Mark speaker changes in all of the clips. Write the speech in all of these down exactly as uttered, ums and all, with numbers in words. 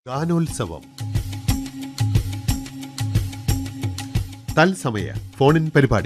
Speaker 1: ഗാനോത്സവം തത്സമയ ഫോണിൻ പരിപാടി.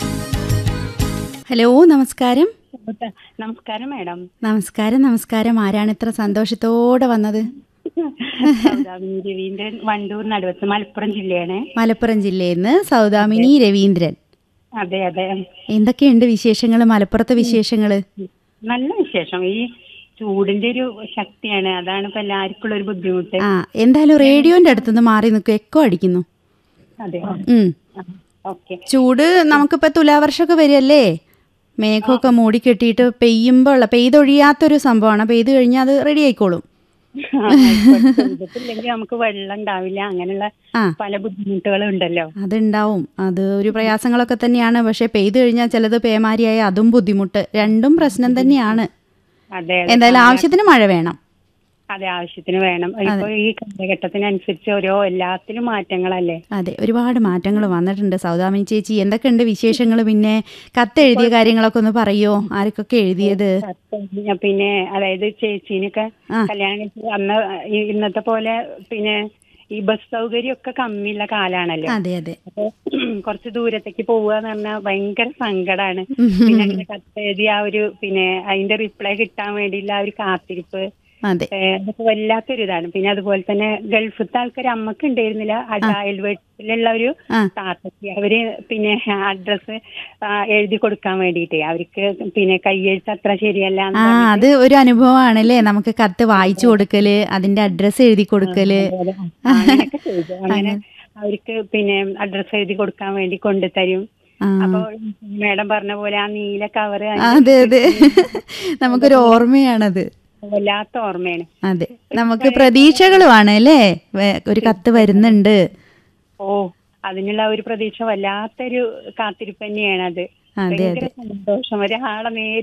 Speaker 2: ഹലോ, നമസ്കാരം.
Speaker 3: നമസ്കാരം മാഡം.
Speaker 2: നമസ്കാരം നമസ്കാരം ആരാണ് ഇത്ര സന്തോഷത്തോടെ വന്നത്?
Speaker 3: സൗദാമിനി രവീന്ദ്രൻ, വണ്ടൂർ നടുവത്ത്, മലപ്പുറം ജില്ലയാണ്.
Speaker 2: മലപ്പുറം ജില്ലയിൽ നിന്ന് സൗദാമിനി രവീന്ദ്രൻ.
Speaker 3: അതെ അതെ.
Speaker 2: എന്തൊക്കെയുണ്ട് വിശേഷങ്ങൾ? മലപ്പുറത്തെ വിശേഷങ്ങള്?
Speaker 3: നല്ല വിശേഷം. ഈ ചൂടിന്റെ ഒരു ശക്തിയാണ്, അതാണ് ഇപ്പൊ എല്ലാവർക്കും ഉള്ള ഒരു ബുദ്ധിമുട്ട്.
Speaker 2: ആ, എന്തായാലും റേഡിയോന്റെ അടുത്തുനിന്ന് മാറി നിൽക്കും, എക്കോ അടിക്കുന്നു.
Speaker 3: അതെ.
Speaker 2: ഉം
Speaker 3: ഓക്കെ.
Speaker 2: ചൂട് നമുക്കിപ്പോ തുലാവർഷമൊക്കെ വരികയല്ലേ, മേഘമൊക്കെ മൂടിക്കെട്ടിയിട്ട് പെയ്യുമ്പോൾ പെയ്തൊഴിയാത്തൊരു സംഭവമാണ്. പെയ്ത് കഴിഞ്ഞാൽ അത് റെഡി ആയിക്കോളും.
Speaker 3: ഇല്ലെങ്കിൽ നമുക്ക് വെള്ളം ഉണ്ടാവില്ല, അങ്ങനെയുള്ള പല ബുദ്ധിമുട്ടുകളും ഉണ്ടല്ലോ.
Speaker 2: അതുണ്ടാവും, അത് ഒരു പ്രയാസങ്ങളൊക്കെ തന്നെയാണ്. പക്ഷെ പെയ്തു കഴിഞ്ഞാൽ ചിലത് പേമാരിയായ അതും ബുദ്ധിമുട്ട്, രണ്ടും പ്രശ്നം തന്നെയാണ്.
Speaker 3: അതെ.
Speaker 2: എന്തായാലും ആവശ്യത്തിന് മഴ വേണം.
Speaker 3: അതെ, ആവശ്യത്തിന് വേണം. ഇപ്പൊ ഈ കാലഘട്ടത്തിനനുസരിച്ച് ഓരോ എല്ലാത്തിലും മാറ്റങ്ങളല്ലേ.
Speaker 2: അതെ, ഒരുപാട് മാറ്റങ്ങൾ വന്നിട്ടുണ്ട്. സൗദാമിനി ചേച്ചി, എന്തൊക്കെയുണ്ട് വിശേഷങ്ങൾ? പിന്നെ കത്തെഴുതിയ കാര്യങ്ങളൊക്കെ ഒന്ന് പറയോ? ആർക്കൊക്കെ എഴുതിയത്?
Speaker 3: പിന്നെ അതായത് ചേച്ചീനൊക്കെ കല്യാണം കഴിച്ച് അന്ന് ഇന്നത്തെ പോലെ പിന്നെ ഈ ബസ് സൗകര്യം ഒക്കെ കമ്മിയുള്ള കാലാണല്ലോ.
Speaker 2: അതെ അതെ.
Speaker 3: അപ്പൊ കുറച്ച് ദൂരത്തേക്ക് പോവുകയെന്ന് പറഞ്ഞാൽ ഭയങ്കര സങ്കടമാണ്. പിന്നെ അങ്ങനെ കത്തെഴുതി ആ ഒരു പിന്നെ അതിന്റെ റിപ്ലൈ കിട്ടാൻ വേണ്ടിയുള്ള ആ ഒരു കാത്തിരിപ്പ്, അതൊക്കെ വല്ലാത്തൊരു ഇതാണ്. പിന്നെ അതുപോലെ തന്നെ ഗൾഫത്തെ ആൾക്കാർ അമ്മക്ക് ഉണ്ടായിരുന്നില്ല, അയൽവീട്ടിലുള്ള ഒരു താത്തക്ക് അവര് പിന്നെ അഡ്രസ്സ് എഴുതി കൊടുക്കാൻ വേണ്ടിയിട്ട് അവർക്ക് പിന്നെ കയ്യെഴുത്ത് അത്ര ശരിയല്ല.
Speaker 2: ആ, അത് ഒരു അനുഭവമാണല്ലേ, നമുക്ക് കത്ത് വായിച്ചു കൊടുക്കല്, അതിന്റെ അഡ്രസ്സ് എഴുതി കൊടുക്കല്.
Speaker 3: അങ്ങനെയൊക്കെ ചെയ്തു. അങ്ങനെ അവർക്ക് പിന്നെ അഡ്രസ്സ് എഴുതി കൊടുക്കാൻ വേണ്ടി കൊണ്ടുതരും. അപ്പൊ മേഡം പറഞ്ഞ പോലെ ആ നീല കവറ്,
Speaker 2: അതെ അതെ, നമുക്കൊരു ഓർമ്മയാണത്.
Speaker 3: വല്ലാത്ത ഓർമ്മയാണ്.
Speaker 2: അതെ, നമുക്ക് പ്രതീക്ഷകളുമാണ് അല്ലേ, ഒരു കത്ത് വരുന്നുണ്ട്.
Speaker 3: ഓ, അതിനുള്ള ഒരു പ്രതീക്ഷ, വല്ലാത്തൊരു കാത്തിരിപ്പ് തന്നെയാണ് അത്. ഭയങ്കര സന്തോഷം. ഒരാളെ നേരിട്ട്